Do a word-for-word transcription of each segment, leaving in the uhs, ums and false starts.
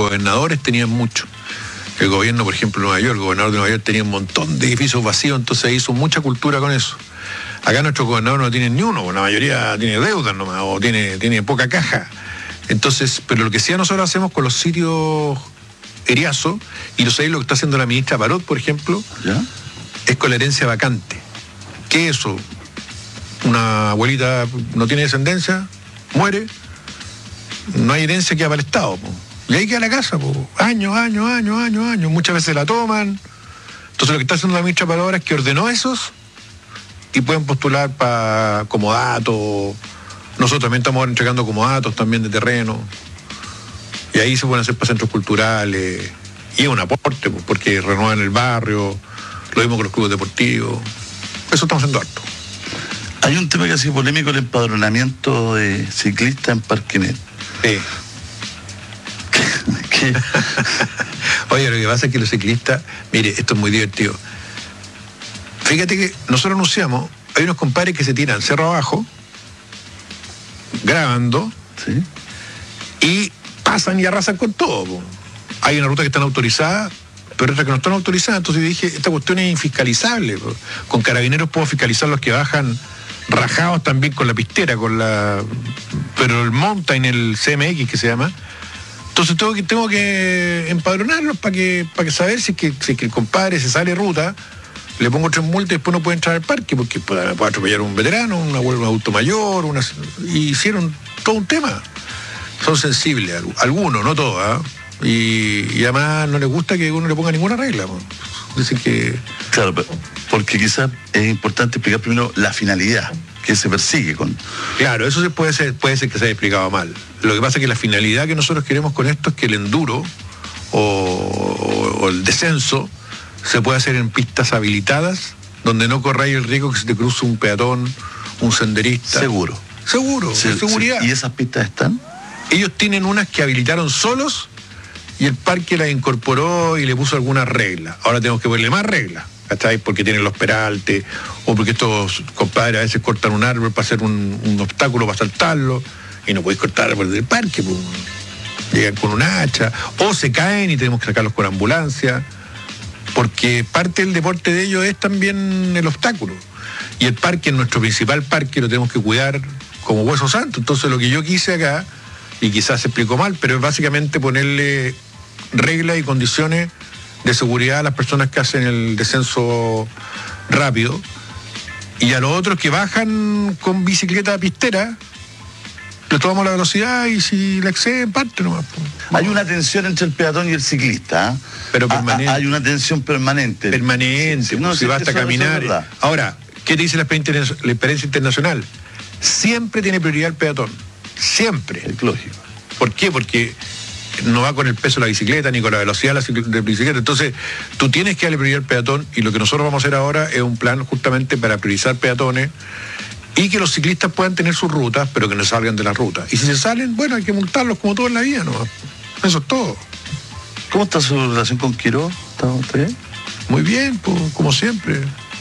gobernadores tenían mucho. El gobierno, por ejemplo, de Nueva York, el gobernador de Nueva York tenía un montón de edificios vacíos, entonces hizo mucha cultura con eso. Acá nuestros gobernadores no tienen ni uno, la mayoría tiene deudas nomás, o tiene, tiene poca caja. Entonces, pero lo que sí nosotros hacemos con los sitios Eriazo, y lo sabéis lo que está haciendo la ministra Parot, por ejemplo, ¿ya? Es con la herencia vacante. ¿Qué es eso? Una abuelita no tiene descendencia, muere, no hay herencia que va para el Estado, po. Y ahí queda la casa, po. años, años, años, años, años. Muchas veces la toman. Entonces lo que está haciendo la ministra para ahora es que ordenó esos y pueden postular para comodatos. Nosotros también estamos entregando comodatos también de terreno. Y ahí se pueden hacer para centros culturales. Y es un aporte, po, porque renuevan el barrio, lo mismo con los clubes deportivos. Eso estamos haciendo harto. Hay un tema que ha sido polémico, el empadronamiento de ciclistas en Parquenet. Sí. ¿Qué? Oye, lo que pasa es que los ciclistas, mire, esto es muy divertido. Fíjate que nosotros anunciamos, hay unos compadres que se tiran cerro abajo, grabando, ¿sí? Y pasan y arrasan con todo, po. Hay una ruta que están autorizadas, pero otras que no están autorizadas. Entonces yo dije, esta cuestión es infiscalizable, po. Con carabineros puedo fiscalizar los que bajan rajados también con la pistera, con la pero el mountain, el C M X que se llama. Entonces tengo que, tengo que empadronarlos para que, para que saber si es, que, si es que el compadre se sale ruta, le pongo tres multas y después no puede entrar al parque, porque puede, puede atropellar a un veterano, un abuelo, un adulto mayor, una, y hicieron todo un tema. Son sensibles, algunos, no todos, ¿eh? y, y además no les gusta que uno le ponga ninguna regla, pues. Dicen que... Claro, porque quizás es importante explicar primero la finalidad que se persigue con... Claro, eso se puede ser, puede ser que se haya explicado mal. Lo que pasa es que la finalidad que nosotros queremos con esto es que el enduro o, o el descenso se puede hacer en pistas habilitadas donde no corráis el riesgo que se te cruce un peatón, un senderista. Seguro. Seguro, sí, de seguridad. Sí. ¿Y esas pistas están? Ellos tienen unas que habilitaron solos y el parque las incorporó y le puso algunas reglas. Ahora tenemos que ponerle más reglas, ¿cachai? Porque tienen los peraltes, o porque estos compadres a veces cortan un árbol para hacer un, un obstáculo para saltarlo, y no podéis cortar árboles del parque, pues. Llegan con un hacha, o se caen y tenemos que sacarlos con ambulancia, porque parte del deporte de ellos es también el obstáculo. Y el parque, nuestro principal parque, lo tenemos que cuidar como hueso santo. Entonces lo que yo quise acá, y quizás se explicó mal, pero es básicamente ponerle reglas y condiciones de seguridad a las personas que hacen el descenso rápido, y a los otros que bajan con bicicleta pistera, les tomamos la velocidad y si la exceden, parte nomás. Hay una tensión entre el peatón y el ciclista, ¿eh? Pero permanente. Hay una tensión permanente. Permanente, sí, sí, no, si sí, basta eso, caminar. eso es Ahora, ¿qué te dice la experiencia, la experiencia internacional? Siempre tiene prioridad el peatón. Siempre. Es lógico. ¿Por qué? Porque no va con el peso de la bicicleta ni con la velocidad de la bicicleta. Entonces, tú tienes que darle prioridad al peatón, y lo que nosotros vamos a hacer ahora es un plan justamente para priorizar peatones y que los ciclistas puedan tener sus rutas, pero que no salgan de la ruta. Y si se salen, bueno, hay que multarlos como todo en la vida, ¿no? Eso es todo. ¿Cómo está su relación con Quirós? ¿Está bien? Muy bien, pues, como siempre.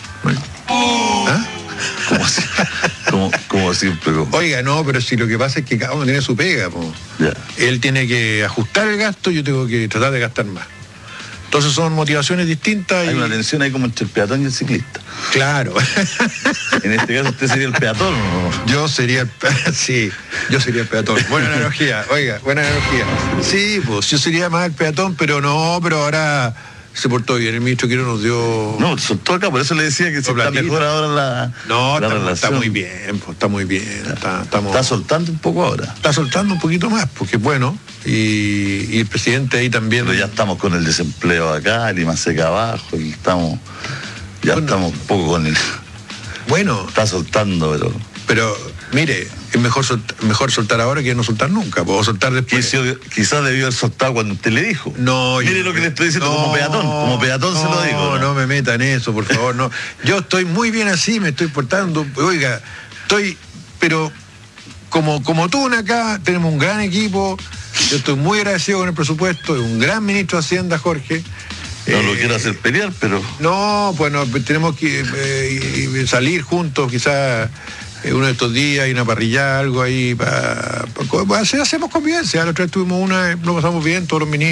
¿Ah? Como, como, como siempre. Como... Oiga, no, pero si lo que pasa es que cada uno tiene su pega, pues. Yeah. Él tiene que ajustar el gasto, yo tengo que tratar de gastar más. Entonces son motivaciones distintas. Hay y... una tensión ahí como entre el peatón y el ciclista. Claro. En este caso usted sería el peatón, ¿no? Yo sería el pe... sí, yo sería el peatón. Buena analogía, oiga, buena analogía. Sí, pues yo sería más el peatón, pero no, pero ahora se portó bien. El ministro Quirós nos dio... No, soltó acá, por eso le decía que se está mejor ahora la, no, la está, relación. Está muy bien, pues, está muy bien. Está, estamos... está soltando un poco ahora. Está soltando un poquito más, porque es bueno. Y, y el presidente ahí también... Pero ya estamos con el desempleo acá, el Limaseca abajo, y estamos... Ya bueno, estamos un poco con el... Bueno... Está soltando, pero... Pero, mire, es mejor, soltar, mejor soltar ahora que no soltar nunca. Puedo soltar después. Quizás, quizás debió haber soltado cuando usted le dijo. No, mire yo, lo que le estoy diciendo, no, como peatón. Como peatón no, se lo digo. No, no, no me metan eso, por favor. No. Yo estoy muy bien así, me estoy portando. Oiga, estoy... Pero como, como tú acá, tenemos un gran equipo. Yo estoy muy agradecido con el presupuesto. Un gran ministro de Hacienda, Jorge. No eh, lo quiero hacer pelear, pero... No, bueno, tenemos que eh, salir juntos, quizás... uno de estos días, hay una parrilla, algo ahí para... Pa, pa, hacemos convivencia. La otra vez tuvimos una, lo pasamos bien, todos los ministros.